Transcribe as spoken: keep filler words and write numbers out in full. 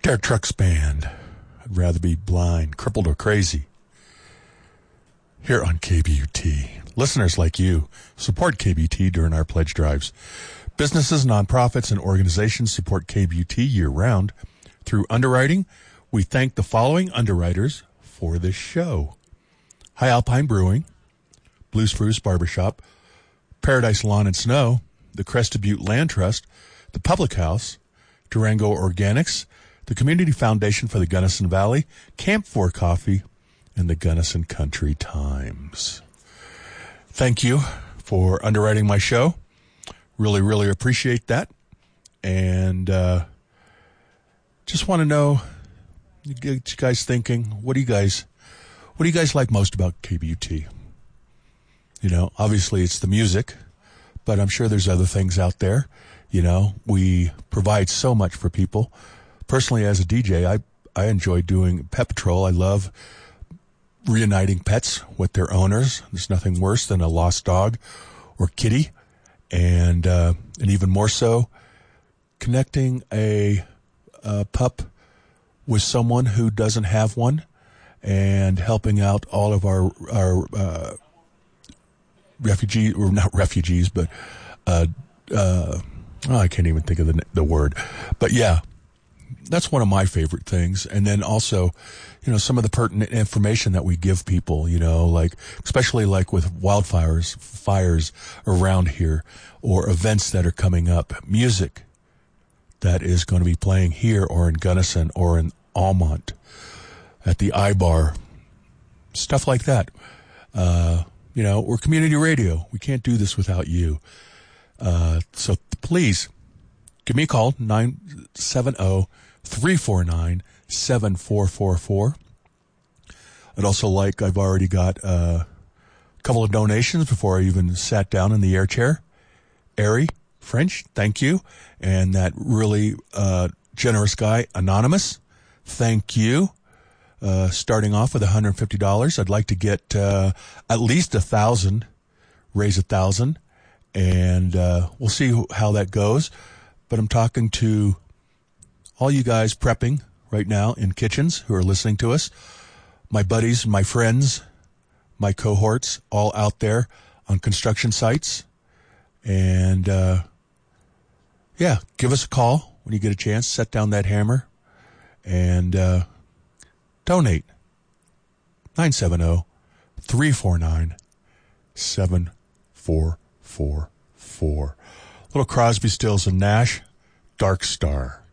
Dare Trucks Band. I'd rather be blind, crippled, or crazy. Here on K B U T. Listeners like you support K B U T during our pledge drives. Businesses, nonprofits, and organizations support K B U T year-round. Through underwriting, we thank the following underwriters for this show. High Alpine Brewing, Blue Spruce Barbershop, Paradise Lawn and Snow, the Crested Butte Land Trust, the Public House, Durango Organics, the Community Foundation for the Gunnison Valley, Camp Four Coffee, and the Gunnison Country Times. Thank you for underwriting my show. Really, really appreciate that. And uh, just want to know, what you guys thinking? What do you guys, what do you guys like most about K B U T? You know, obviously it's the music, but I'm sure there's other things out there. You know, we provide so much for people. Personally, as a D J, I, I enjoy doing Pet Patrol. I love reuniting pets with their owners. There's nothing worse than a lost dog or kitty. And, uh, and even more so, connecting a, a pup with someone who doesn't have one and helping out all of our, our, uh, refugees, or not refugees, but, uh, uh, oh, I can't even think of the, the word, but yeah, that's one of my favorite things. And then also, you know, some of the pertinent information that we give people, you know, like, especially like with wildfires, fires around here, or events that are coming up, music that is going to be playing here or in Gunnison or in Almont at the I-Bar, stuff like that. Uh, you know, we're community radio. We can't do this without you. Uh, so please give me a call, nine seven zero, three four nine, seven four four four. I'd also like, I've already got uh, a couple of donations before I even sat down in the air chair. Ari French, thank you. And that really uh, generous guy, Anonymous, thank you. Uh, starting off with one hundred fifty dollars. I'd like to get uh, at least a thousand, raise a thousand, and uh, we'll see who, how that goes. But I'm talking to all you guys prepping right now in kitchens who are listening to us, my buddies, my friends, my cohorts, all out there on construction sites. And, uh, yeah, give us a call when you get a chance. Set down that hammer and uh, donate. nine seven zero, three four nine, seven four four four. Little Crosby, Stills, and Nash, Dark Star.